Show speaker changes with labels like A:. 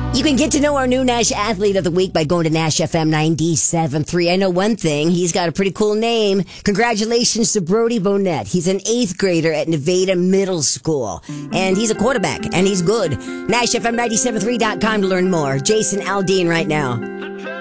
A: You can get to know our new Nash Athlete of the Week by going to Nash FM 97.3. I know one thing. He's got a pretty cool name. Congratulations to Brody Bonnet. He's an 8th grader at Nevada Middle School. And he's a quarterback, and he's good. NashFM973.com to learn more. Jason Aldean right now.